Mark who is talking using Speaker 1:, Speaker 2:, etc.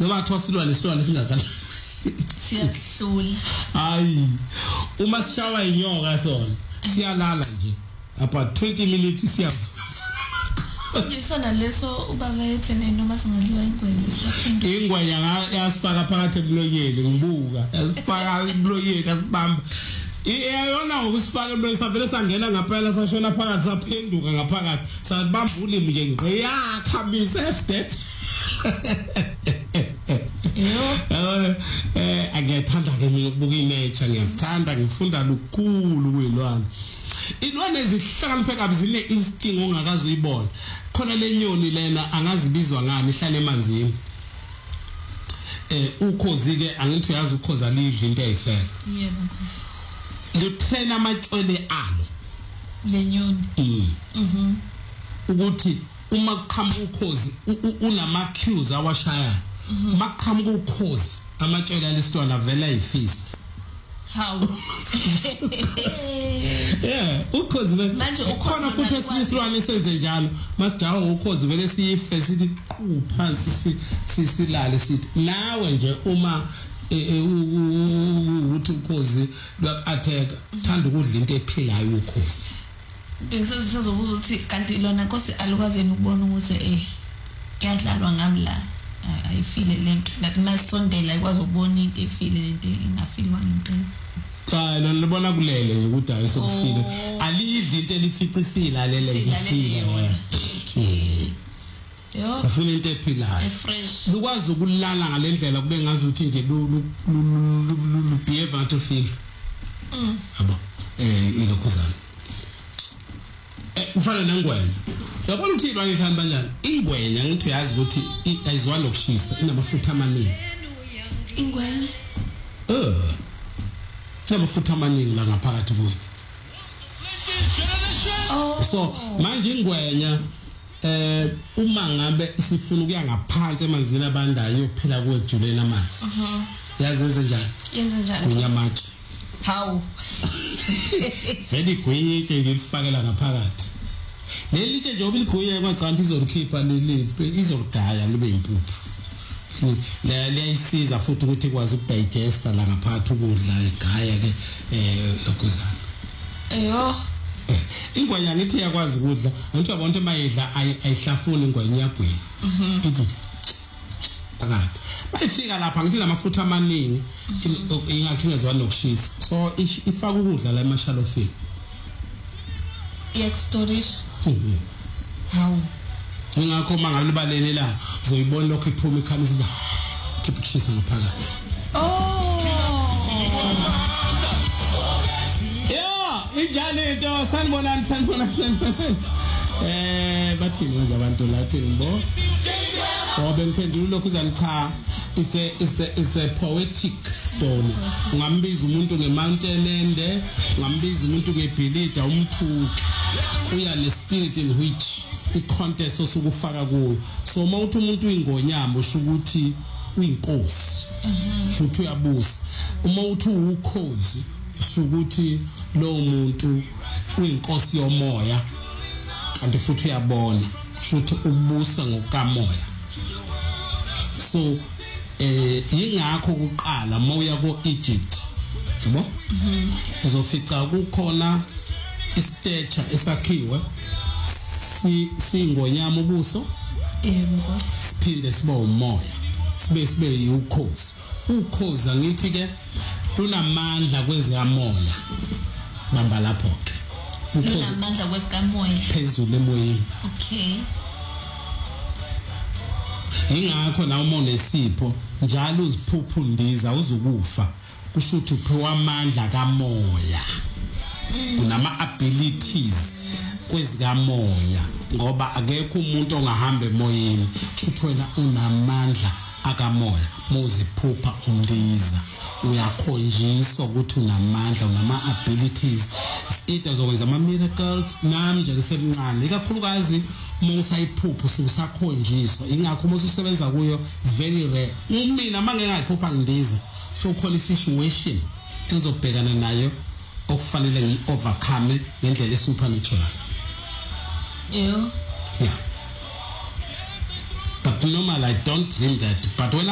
Speaker 1: noma thosilwane silwane singakala
Speaker 2: siyahlula
Speaker 1: hayi uma sishawa inyoka sona siyalala nje about 20 minutes siyavuka
Speaker 2: Yisona leso ubaba ethene noma singadliwa ingwenya siyaphinda.
Speaker 1: Ingwenya yasifaka phakathi emlonyeni ngibuka. Yasifaka emlonyeni asibamba. Iyona ngokusifaka emlonyeni savele sangena ngaphela sashona phakathi saphenduka ngaphakathi. Sabamba ulimi nje ngqiya khamisa esdet. Angiyithanda ke ukubuka inature ngiyathanda ngifunda lukhulu kwilwane. Ilwane ezihlakaniphe kabi zine instinct ongakazi uyibona. Khona lenyoni lena angazibizwa ngani ihlala emanzini. Ukhozi ke angithi uyazi ukhoza lidla into eyifela.
Speaker 2: Yebo nkosi.
Speaker 1: Litrain amatshwele alo.
Speaker 2: Lenyoni.
Speaker 1: Ukuthi uma kuqhamuka ukhozi unama cues awashaya. Makuqhamuka ukhozi amatshwele alisitwana vela ayifisi.
Speaker 2: How?
Speaker 1: Ukhozi manje ukhona futhi esiniswane esenze njalo masijawa ukhozi vele siyife sithi phansi sisilale sithi nawe nje uma uthi ukhozi lwakuattack thanda ukudla into ephilayo ukhozi
Speaker 2: bengisezobuza ukuthi kanti lona nkosi alukwazeni ukubona ukuthi iyadlalwa ngamla ayifile lento like masondela ikwazi ukubona into efile lento ingafilwa ngempela
Speaker 1: Lona libona kulele ukuthi ayisokufile alidli into elificisile lele nje ifile
Speaker 2: yo
Speaker 1: afuna into ephilayo lukwazi ukulala ngalendlela kube ngazi ukuthi nje lu behavior to feel yabo ilokhuzana ufana nengwenya yabona ukuthi ilwane ihamba kanjani ingwenya ngithi uyazi ukuthi ayizwa lokushisa inamafutha amaningi
Speaker 2: ingwenya
Speaker 1: inamafutha amaningi la ngaphakathi kuyo so manje ingwenya uma ngabe sifuna ukuya ngaphansi emanzini abandayo yokuphila kwejuleni amanzi yazenze njani
Speaker 2: yenza njani
Speaker 1: kunyamatshe
Speaker 2: how
Speaker 1: vele igwenya itshe ngilifakela ngaphakathi leli itshe nje obiligwenya kwaqanti izolikhipha izolugaya libe impuphu leyisiza futhi ukuthi ikwazi ukudigesta la ngaphakathi ukudla igaya ke lokuzana ingwenya ngithi yakwazi ukudla ngithi yabona mayidla ayihlafuni ingwenya yagwenya ithi phakathi bayifika lapha ngithi lamafutha amaningi ingakhingezwa nokushisa so ifaka ukudla la emashalofini
Speaker 2: i-extoration how
Speaker 1: ngakho mangalibalele la uzoyibona lokho iphuma ikhamisa la khipha ukushisa ngaphakathi injalo into sanibonani bathini manje abantu lathi ngbo ngoba ngiphendula lokhu uzanicha is a poetic story ungambiza umuntu ngemountain ende ungambiza umuntu ngebhilida umthuki uya le spirit in which i-contest osukufaka kuyo so mawuthi umuntu uyingonyama usho ukuthi uyinkosi futhi uyabusa uma uthi ukhozi usho ukuthi lo muntu uyinkosi yomoya kanti futhi uyabona futhi ubusa ngokamoya so ingakho kuqala mawuya ko-Egypt yabo uzofica kukhona istatue esakhiwe singonyama ubuso siphinde sibe umoya sibe ukhozi angithi ke lunamandla kwezikamoya bamba lapho ke
Speaker 2: unamandla kwezikamoya
Speaker 1: phezulu emoyeni
Speaker 2: okay
Speaker 1: ingakho na uma unesipho njalo uziphuphundiza uzukufa kusho ukuthi uphiwa amandla kamoya unama abilities kwezikamoya ngoba akekho umuntu ongahamba emoyeni futhi wena unamandla akamoya moziphupha undiza uyakhonjiswa ukuthi unamandla unama abilities either zokwenza ama miracles nami nje kusemncane ikakhulukazi uma usayiphupha ususakhonjiswa ingakho uma usebenza kuyo is very rare mina mangeke ngayiphupha ngidiza so khona situation engizobhekana nayo okufanele ngi-overcome ngendlela supernatural
Speaker 2: yeah
Speaker 1: but normal I don't dream that but when